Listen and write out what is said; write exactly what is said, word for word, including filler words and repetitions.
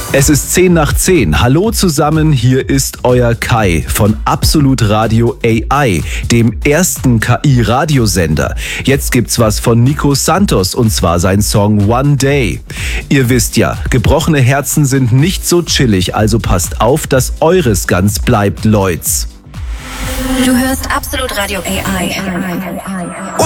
Es ist zehn nach zehn. Hallo zusammen, hier ist euer Kai von Absolut Radio A I, dem ersten K I-Radiosender. Jetzt gibt's was von Nico Santos und zwar sein Song One Day. Ihr wisst ja, gebrochene Herzen sind nicht so chillig, also passt auf, dass eures ganz bleibt, Leute. Du hörst Absolut Radio A I.